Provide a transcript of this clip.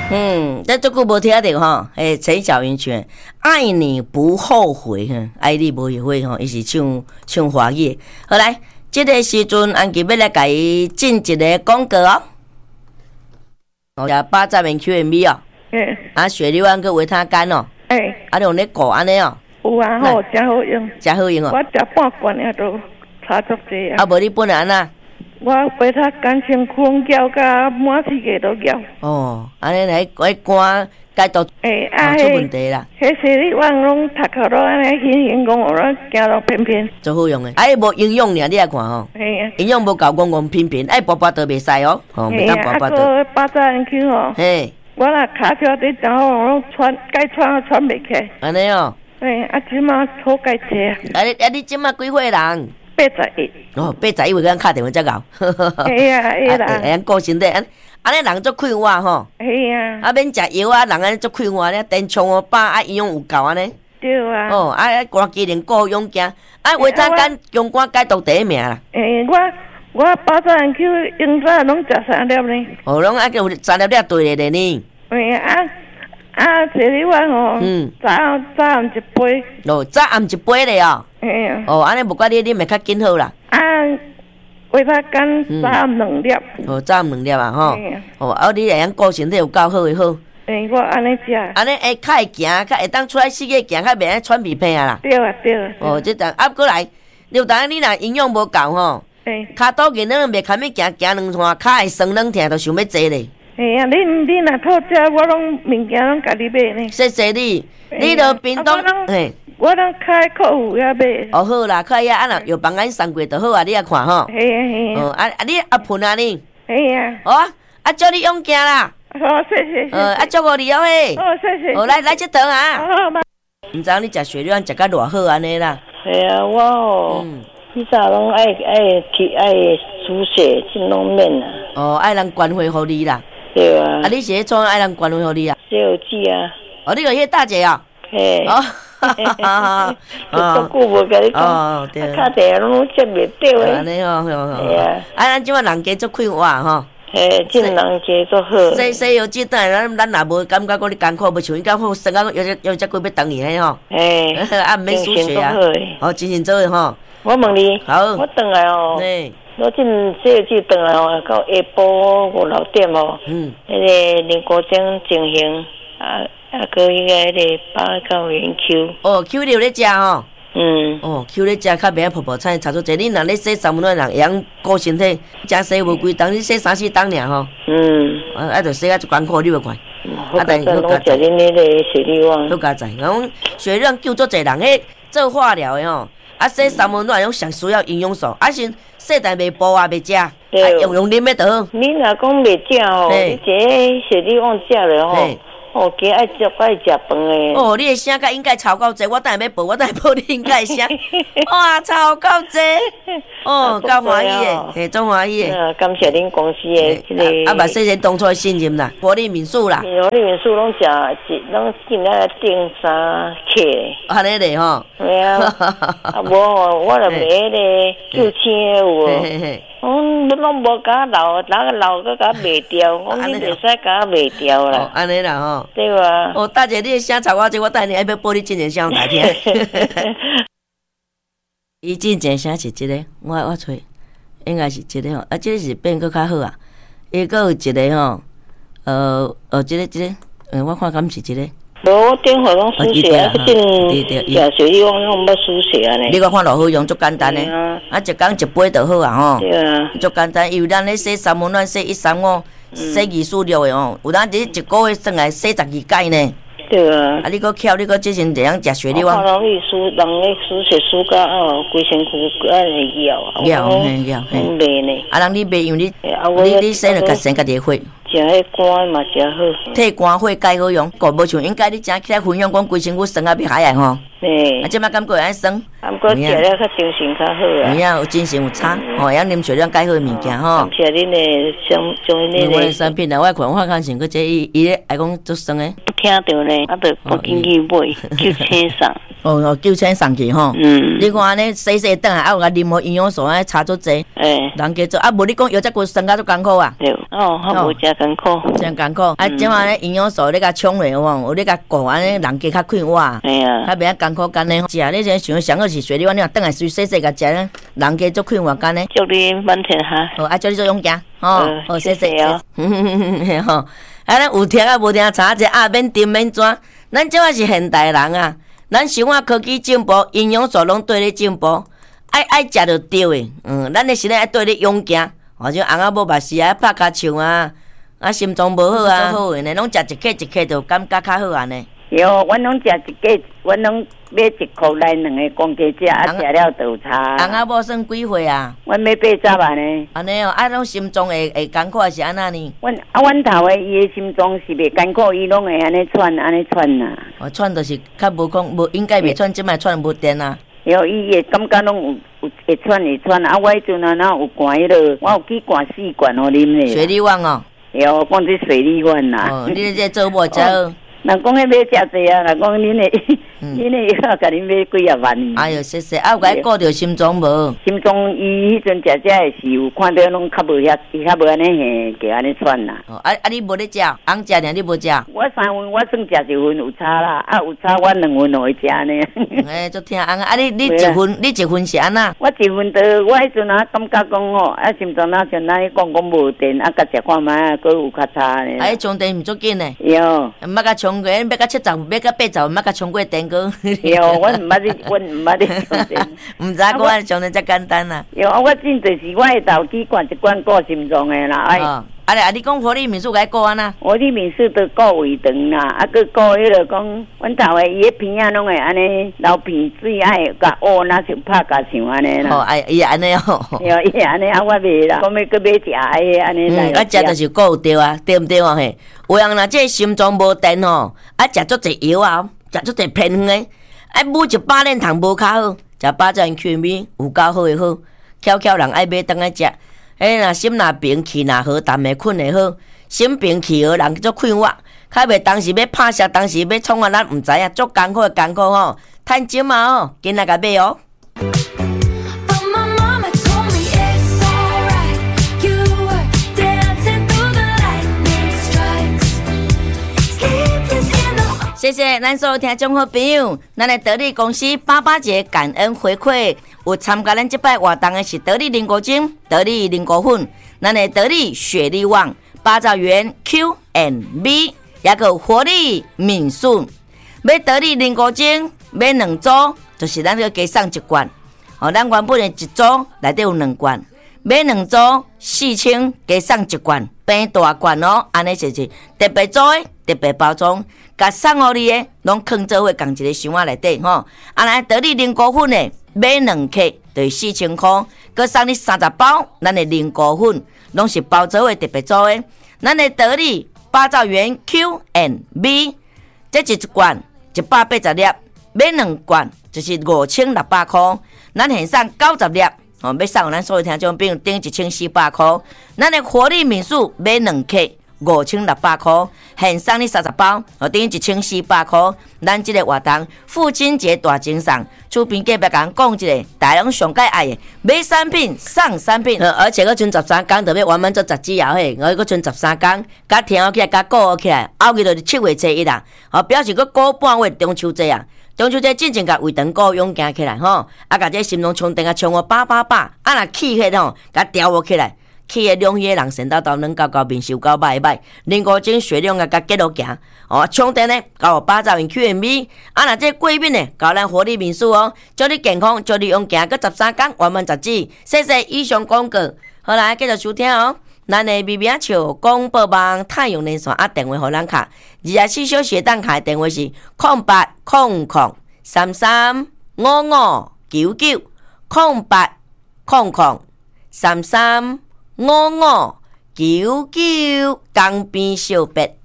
咱足久无听到吼，陈小云唱《爱你不后悔》爱你不后悔吼，伊是唱华语。好来，这个时阵安吉要来甲伊进一个广告哦。80元 QMB 哦。雪梨湾个维他干哦。你用咧顾安尼哦。 有啊，好，真好用。 真好用哦。 我食半罐也都差足济啊。 无你本来安那？ 我维他干身躯搅甲满世界都搅。 安尼来肝解毒，出问题啦。 迄雪梨湾拢读课都安尼轻功，我行到偏偏。 最好用诶，无营养尔，你来看吼。营养无够，戆偏偏，拔拔倒袂使哦。袂当拔拔倒。 80元去吼。我若骹脚伫正好，我拢该喘袂起来。 安尼哦。 即马好解济啊。 你即马几岁人 ？81。 81会甲敲电话才搞。 啦。 安顾身体，安尼人足快活吼。免食药啊，人安尼足快活咧，电冲饱营养有够安尼。 对啊。 肝机能顾勇健，维他干用肝解毒第一名啦。 我80元去用早拢食3粒呢。 拢有3粒对咧呢。 雪梨湾吼，早暗一杯。 早暗一杯咧哦。安尼无怪你会较紧好啦。 维他干早暗2粒。 早暗2粒啊吼。你会晓顾身体有够好诶好。 我安尼食。 安尼较会行，较会当出来世界行，较袂爱喘鼻涕啊啦。 对啊。 这过来，你若营养无够吼，骹肚硬软袂堪要行2趟，骹会酸软疼，都想要坐咧。 你若讨食，我拢物件拢家己买呢。 谢谢你，你著屏东我拢开客户遐买。 好啦，可以啊，若药房咱送过就好啊，你来看吼。你喷啊你。叫你勇行啦。 好，谢谢。 祝福你哦嘿。 谢谢。 来佚佗啊。 好嘛。 毋知你食雪梨湾食甲偌好安尼啦。 我迄早拢爱输血，即拢免啦。 爱人关怀互你啦。 对啊。 你是迄创爱人关怀互你啊？ 小姐啊。 你个迄大姐啊？ 足久无甲你讲。 对。 敲电话拢接袂到诶。 安尼咱即摆人家足快活吼。 即人家足好。 西药这等咱若无感觉讲你艰苦，要像伊较好，生啊有只几要等伊嘿吼。毋免输血啊。精神做诶吼。 我问你。 好。 我转来哦。我这转来哦，到下晡5-6点哦。迄个林国忠情形搁迄个8到元 Q。 Q 你有咧食吼？Q 咧食较袂晓泡菜，差出济。你若咧洗3分钟人会晓顾身体，食洗无几冬，你洗3-4冬尔吼。着洗啊一艰苦，你有看？ 但是拢食恁迄个雪梨湾。 好加载，讲雪梨湾救足济人，迄做化疗的吼。洗3分钟用上需要营养素，先洗但袂煲袂食，用啉的就好。 你若讲袂食吼，你这雪梨湾食了吼，加爱食饭诶。 你的声甲应该吵到济，我等下要报，你应该声。哇，吵到济，够欢喜诶，足欢喜诶。 感谢恁公司诶， 嘛谢谢当初的信任啦，活力民宿啦。 活力民宿拢进来订3客。 安尼咧吼。 系啊，无我著买迄个9000有无？你拢无甲留，个甲卖掉，我你袂使甲卖掉啦。 安尼啦吼。 对吧？ 大姐，你的声吵我这，我等下要报你进前声来听。伊进前声是即个，我吹，应该是即个吼，即个是变搁较好啊。伊搁有一个吼，即个，我看敢是即个。 无，我电话拢输血啊，食雪梨湾拢要输血啊呢。 你我看落好用，足简单嘞。一工一杯就好啊吼。 对啊。 足简单，因为咱咧洗3分，咱洗135，洗24、6的吼，有当一个月算来洗12摆呢。 对啊。 你搁巧，你搁之前这样食雪梨湾。 人咧输血输到规身躯安尼摇啊。摇。袂呢。 人你袂用你洗了甲生家己的血。 食迄肝嘛食好， 替肝血解好用，无像应该你正起来分享讲规身躯酸啊，要海啊吼。即摆感觉会酸， 过食了较精神较好啊。 有精神有差，会晓啉雪亮解好的物件吼。 感谢恁的像恁的产品啊，我看像个这伊咧爱讲做酸的。 听到咧，啊，就赶紧去买救车上。 哦，救车上去吼。你看安尼洗转来，啊有甲啉好营养素，安尼差足济。人家做啊，无你讲药这骨酸甲足艰苦啊。 对，较无真艰苦。 真艰苦。啊，即马咧营养素你甲冲落吼，有你甲顾安尼人家较快活。 系啊。较袂艰苦干呢。是啊，你这想上好是水里碗，你若转来水洗甲食咧，人家足快活干呢。 祝你满天哈。 好，啊，祝你做勇敢。好， 谢谢哦。 吼，啊，咱有听啊无听，查者啊免点免转。咱即马是现代人啊，咱生活科技进步，营养素拢对咧进步，爱食就对诶。咱的身体爱对咧勇敢，好像翁仔某目屎啊，拍骹唱啊，心脏无好啊，好诶呢，拢食一克一克就感觉较好安尼。 有，阮拢食一个，阮拢买1箍来2个公鸡食，啊食了就有差。 翁仔某算几岁啊？ 阮要80万呢。 安尼哦，拢心脏会艰苦是安那呢？ 阮头诶，伊诶心脏是袂艰苦，伊拢会安尼喘呐。 喘就是较无讲，无应该袂喘，即摆喘无电啊。 有，伊会感觉拢有会喘。啊，我迄阵啊，哪有灌迄落，我有去灌4罐互啉咧。 水利旺哦。 有，讲这水利丸啦。 哦，你这做无做？ 人讲迄买诚济啊，人讲恁诶药，甲恁买几啊万。 哎哟，谢谢，啊有甲顾着心脏无？ 心脏伊迄阵食诶是有看到拢较无遐，伊较无安尼嘿，就安尼喘啦。 哦，你无咧食，翁食尔你无食？ 我3份，我算食1份有差啦，啊有差我2份会食呢。 足听翁啊，你一份是安那？ 我1份着，我迄阵啊感觉讲吼，啊心脏哪像咱讲无电，啊甲食看觅啊，佫有较差呢。 啊，充电毋足紧呢。 有。 毋捌甲充过，要甲70，要甲80，毋捌甲充过电过。 有，阮毋捌咧充电。 毋知讲我充电遮简单啦。 有啊，我真就是我会头去灌1罐顾心脏诶啦。 你讲活力民宿该顾安那？ 活力民宿都顾胃肠啦，啊，佮顾迄落讲，阮头诶伊迄片仔拢会安尼流鼻水，爱甲那像拍甲像安尼啦。 伊安尼哦。 有，伊安尼啊，我袂啦，讲要佮买食诶安尼来。 食就是顾对啊，对毋对啊？嘿，有人若这心脏无电吼，食足侪药啊，食足侪偏方诶，每一把链糖无较好，食八珍薹米有够好诶好，巧人爱买当来食。若心若平气若好，淡会困会好。心平气和人做快活，较袂当时要拍摄，当时要创啊，咱毋知影，足艰苦吼。趁钱嘛吼，紧来甲买哦。谢谢咱所有听众好朋友，咱的得力公司88节感恩回馈，有参加咱这摆活动的是得力灵果精、得力灵果粉，咱的得力雪力旺、八枣园 Q&B， 也有活力敏顺。买得力灵果精买2组，就是咱个加送1罐。咱原本的1组内底有2罐，买2组4000加送1罐，变大罐哦。安尼就是特别组的特别包装。甲送互你的，拢放做伙共一个箱仔内底吼。来得力灵果粉的，买2克就是4000块，佮送你30包，咱的灵果粉拢是包做伙特别做的。咱的得力八枣园 Q&B， 这1罐180粒，买2罐就是5600块。咱现送90粒，要送咱所有听众朋友顶1400块。咱的活力民宿买2克。5600块，现送你30包，等于1400块。咱这个活动父亲节大精送，厝边隔壁讲讲一个，大家拢上介爱的，买产品送产品，而且佫剩13天，特别完满做10只后嘿，佫剩13天，甲听好起来，甲顾好起来，后日就是7月初1啦，表示佫过半月中秋节啊。中秋节真正甲胃肠顾勇行起来吼，甲这心脏充电充我8，若气血吼，甲调无起来。气的两血人神叨软到面受到歹，灵果精血量甲结落行，充电呢到八枣园 Q&B， 若这过敏呢，到咱活力民宿哦，祝你健康，祝你勇行，佮13天完满10指，谢谢以上广告，好来继续收听哦。咱的微微笑广播网太阳连线电话互咱卡，24小时等卡的电话是0800335599 0800335599，江边小白